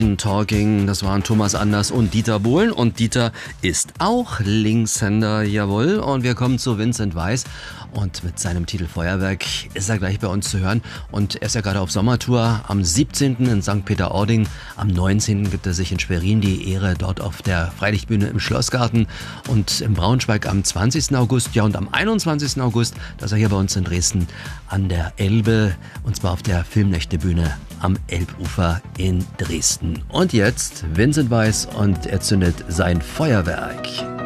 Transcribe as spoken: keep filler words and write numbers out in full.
Talking, das waren Thomas Anders und Dieter Bohlen. Und Dieter ist auch Linkshänder, jawohl. Und wir kommen zu Vincent Weiss. Und mit seinem Titel Feuerwerk ist er gleich bei uns zu hören. Und er ist ja gerade auf Sommertour. Am siebzehnten in Sankt Peter-Ording. Am neunzehnten gibt er sich in Schwerin die Ehre dort auf der Freilichtbühne im Schlossgarten. Und in Braunschweig am zwanzigsten August. Ja, und am einundzwanzigsten August, da ist er hier bei uns in Dresden an der Elbe. Und zwar auf der Filmnächtebühne am Elbufer in Dresden. Und jetzt Vincent Weiss und er zündet sein Feuerwerk.